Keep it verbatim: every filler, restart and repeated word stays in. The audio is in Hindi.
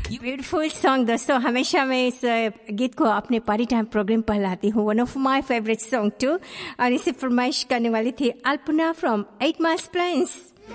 ब्यूटीफुल सॉन्ग दोस्तों, हमेशा मैं इस गीत को अपने पार्टी टाइम प्रोग्राम पर लाती हूँ। One of my favourite song to. और इसे फरमाइश करने वाली थी Alpana from eight miles planes.